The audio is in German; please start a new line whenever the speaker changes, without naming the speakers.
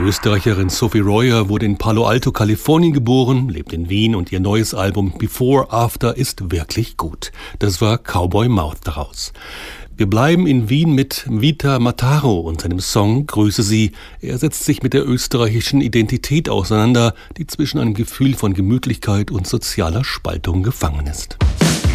Österreicherin Sophie Royer wurde in Palo Alto, Kalifornien geboren, lebt in Wien und ihr neues Album Before After ist wirklich gut. Das war Cowboy Mouth daraus. Wir bleiben in Wien mit Vita Mataro und seinem Song Grüße Sie. Er setzt sich mit der österreichischen Identität auseinander, die zwischen einem Gefühl von Gemütlichkeit und sozialer Spaltung gefangen ist.